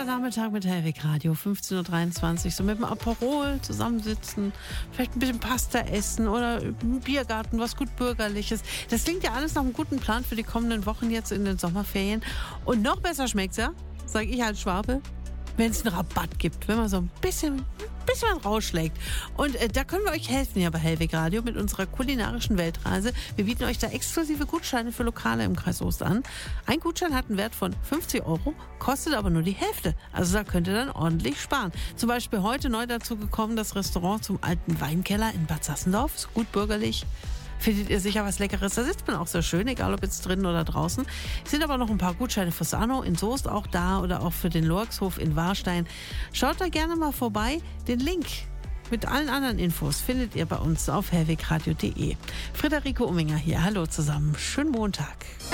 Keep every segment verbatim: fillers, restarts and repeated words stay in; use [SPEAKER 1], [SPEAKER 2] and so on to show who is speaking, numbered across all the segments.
[SPEAKER 1] Nachmittag mit Hellwig Radio, fünfzehn Uhr dreiundzwanzig, so mit dem Aperol zusammensitzen, vielleicht ein bisschen Pasta essen oder im Biergarten, was gut Bürgerliches. Das klingt ja alles nach einem guten Plan für die kommenden Wochen jetzt in den Sommerferien. Und noch besser schmeckt's ja, sage ich als Schwabe, wenn es einen Rabatt gibt, wenn man so ein bisschen, ein bisschen was rausschlägt. Und äh, da können wir euch helfen hier bei Hellwig Radio mit unserer kulinarischen Weltreise. Wir bieten euch da exklusive Gutscheine für Lokale im Kreis Soest an. Ein Gutschein hat einen Wert von fünfzig Euro, kostet aber nur die Hälfte. Also da könnt ihr dann ordentlich sparen. Zum Beispiel heute neu dazu gekommen das Restaurant zum Alten Weinkeller in Bad Sassendorf. Ist gut bürgerlich. Findet ihr sicher was Leckeres? Da sitzt man auch sehr schön, egal ob jetzt drinnen oder draußen. Es sind aber noch ein paar Gutscheine für Sano in Soest auch da oder auch für den Lorxhof in Warstein. Schaut da gerne mal vorbei. Den Link mit allen anderen Infos findet ihr bei uns auf hellwegradio punkt de. Friederike Umminger hier. Hallo zusammen. Schönen Montag.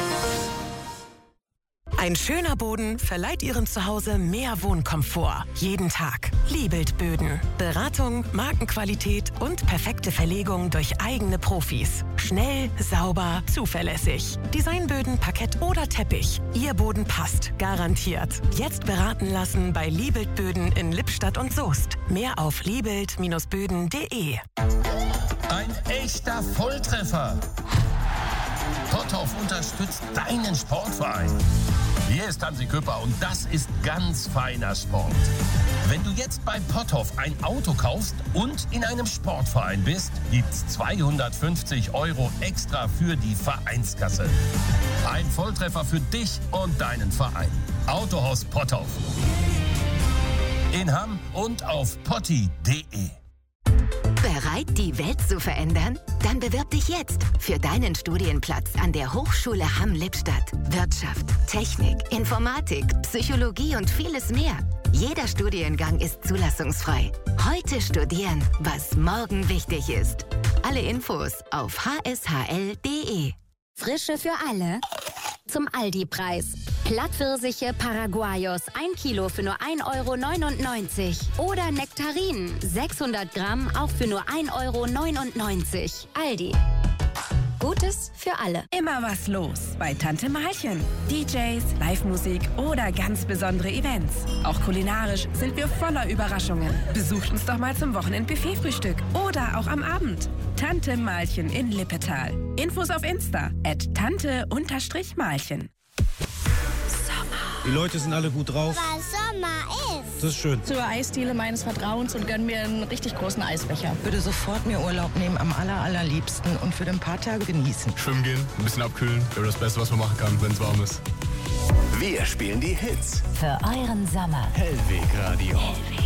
[SPEAKER 2] Ein schöner Boden verleiht Ihrem Zuhause mehr Wohnkomfort. Jeden Tag. Liebelt Böden. Beratung, Markenqualität und perfekte Verlegung durch eigene Profis. Schnell, sauber, zuverlässig. Designböden, Parkett oder Teppich. Ihr Boden passt. Garantiert. Jetzt beraten lassen bei Liebelt Böden in Lippstadt und Soest. Mehr auf liebelt Bindestrich böden punkt de.
[SPEAKER 3] Ein echter Volltreffer. Potthoff unterstützt deinen Sportverein. Hier ist Hansi Küpper und das ist ganz feiner Sport. Wenn du jetzt bei Potthoff ein Auto kaufst und in einem Sportverein bist, gibt's zweihundertfünfzig Euro extra für die Vereinskasse. Ein Volltreffer für dich und deinen Verein. Autohaus Potthoff. In Hamm und auf potti punkt de.
[SPEAKER 4] Bereit, die Welt zu verändern? Dann bewirb dich jetzt für deinen Studienplatz an der Hochschule Hamm-Lippstadt. Wirtschaft, Technik, Informatik, Psychologie und vieles mehr. Jeder Studiengang ist zulassungsfrei. Heute studieren, was morgen wichtig ist. Alle Infos auf h s h l punkt de.
[SPEAKER 5] Frische für alle zum Aldi-Preis. Plattpfirsiche Paraguayos, ein Kilo für nur ein Euro neunundneunzig. Oder Nektarinen, sechshundert Gramm, auch für nur ein Euro neunundneunzig. Aldi. Gutes für alle.
[SPEAKER 6] Immer was los bei Tante Malchen. D Js, Live-Musik oder ganz besondere Events. Auch kulinarisch sind wir voller Überraschungen. Besucht uns doch mal zum Wochenend-Buffet-Frühstück oder auch am Abend. Tante Malchen in Lippetal. Infos auf Insta at tante-malchen.
[SPEAKER 7] Die Leute sind alle gut drauf.
[SPEAKER 8] Weil Sommer ist.
[SPEAKER 7] Das ist schön.
[SPEAKER 9] Zur Eisdiele meines Vertrauens und gönn mir einen richtig großen Eisbecher.
[SPEAKER 10] Würde sofort mir Urlaub nehmen, am aller, allerliebsten und für ein paar Tage genießen.
[SPEAKER 11] Schwimmen gehen, ein bisschen abkühlen. Wäre das Beste, was man machen kann, wenn es warm ist.
[SPEAKER 12] Wir spielen die Hits.
[SPEAKER 13] Für euren Sommer.
[SPEAKER 12] Hellwig Radio.
[SPEAKER 13] Hellwig.